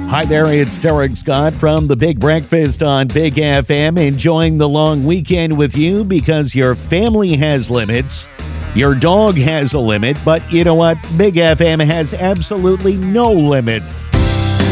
Hi there, it's Derek Scott from The Big Breakfast on Big FM, enjoying the long weekend with you because your family has limits, your dog has a limit, but you know what? Big FM has absolutely no limits.